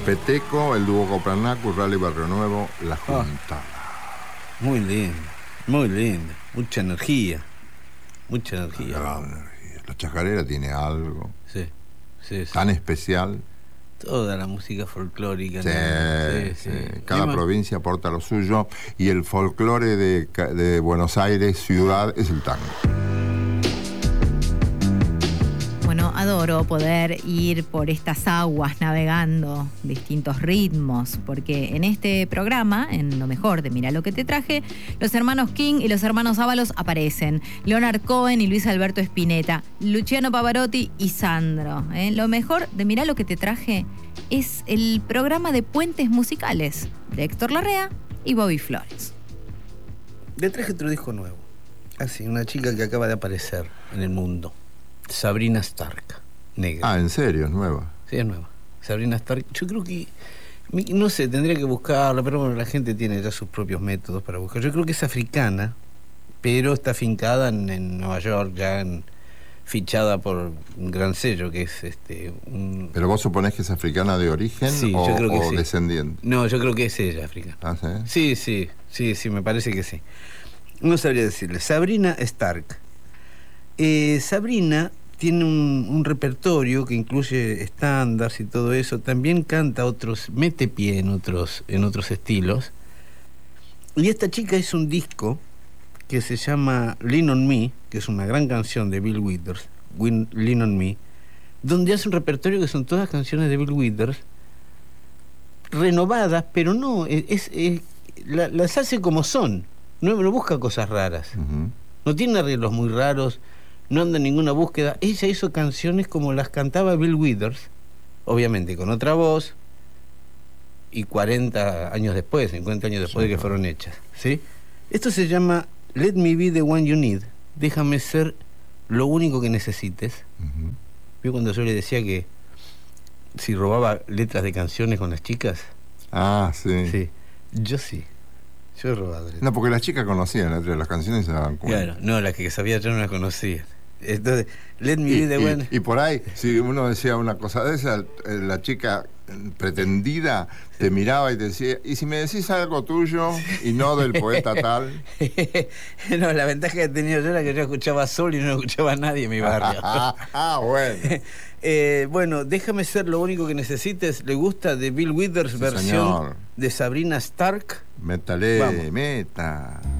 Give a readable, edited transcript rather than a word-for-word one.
Peteco, el dúo Copernaco, Rally Barrio Nuevo, La Junta. Muy lindo, muy lindo. Mucha energía. Mucha energía. La chacarera tiene algo Sí, sí, sí. tan especial. Toda la música folclórica. Sí, ¿no? sí. Cada provincia aporta lo suyo y el folclore de Buenos Aires, ciudad, es el tango. Bueno, adoro poder ir por estas aguas navegando distintos ritmos, porque en este programa, en lo mejor de Mirá lo que te traje, los hermanos King y los hermanos Ábalos aparecen. Leonard Cohen y Luis Alberto Spinetta, Luciano Pavarotti y Sandro. Lo mejor de Mirá lo que te traje es el programa de puentes musicales de Héctor Larrea y Bobby Flores. Le traje otro disco nuevo. Así, una chica que acaba de aparecer en el mundo. Sabrina Stark, negra. Ah, ¿en serio? ¿Es nueva? Sí, es nueva. Sabrina Stark. Yo creo que, no sé, tendría que buscarla, pero bueno, la gente tiene ya sus propios métodos para buscar. Yo creo que es africana, pero está afincada en Nueva York, fichada por un gran sello que es ¿Pero vos suponés que es africana de origen sí, yo creo que o sí. Descendiente? No, yo creo que es ella africana. ¿Ah, sí? Sí, me parece que sí. No sabría decirle. Sabrina Stark. Sabrina tiene un repertorio que incluye estándares y todo eso. También canta mete pie en otros estilos. Y esta chica hizo un disco que se llama Lean on Me, que es una gran canción de Bill Withers, Lean on Me, donde hace un repertorio que son todas canciones de Bill Withers, renovadas, pero no, las hace como son, no busca cosas raras. Uh-huh. No tiene arreglos muy raros, no anda en ninguna búsqueda. Ella hizo canciones como las cantaba Bill Withers, obviamente con otra voz, y 40 años después, 50 años después de que fueron hechas, ¿sí? Esto se llama Let Me Be the One You Need. Déjame ser lo único que necesites. Uh-huh. Yo cuando yo le decía que si robaba letras de canciones con las chicas. Ah, sí. Sí, yo sí. Yo he robado letras. No, porque las chicas conocían letras de las canciones y se daban cuenta. Claro, no, las que sabía yo no las conocía. Entonces, Let Me Be the One. Y por ahí, si uno decía una cosa de esa, la chica pretendida te miraba y te decía, ¿y si me decís algo tuyo y no del poeta tal? No, la ventaja que tenía yo era que yo escuchaba solo y no escuchaba a nadie en mi barrio. Bueno. Bueno, Déjame ser lo único que necesites. ¿Le gusta de Bill Withers, Sí, versión señor. de Sabrina Stark? Métale, Vamos. meta.